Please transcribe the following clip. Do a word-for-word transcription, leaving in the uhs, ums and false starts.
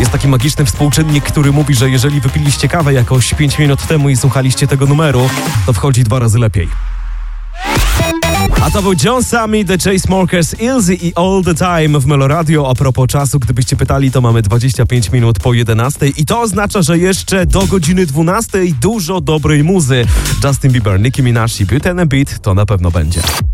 Jest taki magiczny współczynnik, który mówi, że jeżeli wypiliście kawę jakoś pięć minut temu i słuchaliście tego numeru, to wchodzi dwa razy lepiej. A to był John Summit, The Chainsmokers, Ilzy i All The Time w Meloradio. A propos czasu, gdybyście pytali, to mamy dwadzieścia pięć minut po jedenastej i to oznacza, że jeszcze do godziny dwunastej dużo dobrej muzy. Justin Bieber, Nicki Minaj i Beauty and the Beat to na pewno będzie.